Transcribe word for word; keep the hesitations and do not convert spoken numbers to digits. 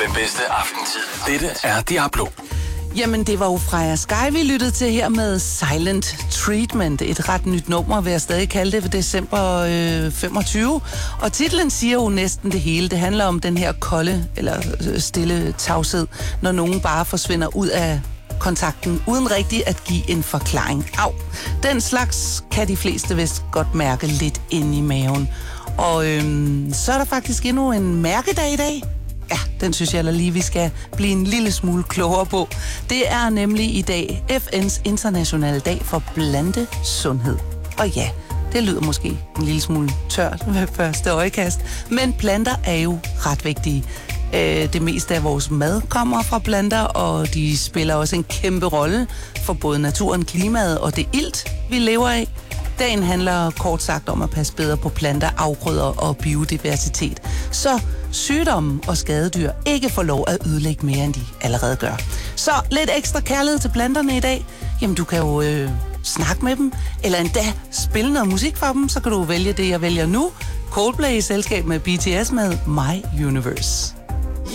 Den bedste aftentid. Dette er Diablo. Jamen, det var jo Freja Sky, vi lyttede til her med Silent Treatment. Et ret nyt nummer, vil jeg stadig kalde det, for december øh, femogtyve. Og titlen siger jo næsten det hele. Det handler om den her kolde, eller stille tavshed, når nogen bare forsvinder ud af kontakten, uden rigtig at give en forklaring. Au. Den slags kan de fleste vist godt mærke lidt inde i maven. Og øhm, så er der faktisk endnu en mærkedag i dag. Ja, den synes jeg lige, vi skal blive en lille smule klogere på. Det er nemlig i dag F N's internationale dag for plantesundhed. Og ja, det lyder måske en lille smule tørt ved første øjekast, men planter er jo ret vigtige. Det meste af vores mad kommer fra planter, og de spiller også en kæmpe rolle for både naturen, klimaet og det ilt, vi lever af. Dagen handler kort sagt om at passe bedre på planter, afgrøder og biodiversitet, så sygdomme og skadedyr ikke får lov at ødelægge mere, end de allerede gør. Så lidt ekstra kærlighed til planterne i dag. Jamen, du kan jo øh, snakke med dem, eller endda spille noget musik for dem, så kan du vælge det, jeg vælger nu. Coldplay i selskab med B T S med My Universe.